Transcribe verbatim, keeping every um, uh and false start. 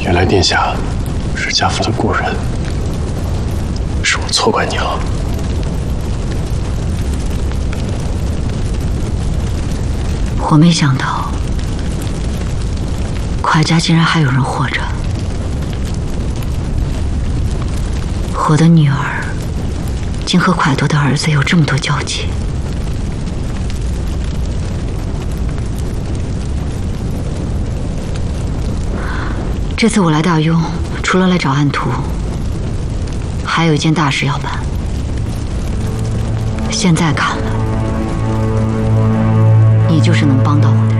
原来殿下是家父的故人，是我错怪你了。 我没想到，蒯家竟然还有人活着。我的女儿竟和蒯多的儿子有这么多交集。这次我来大雍，除了来找安图，还有一件大事要办。现在看来，你就是能帮到我的。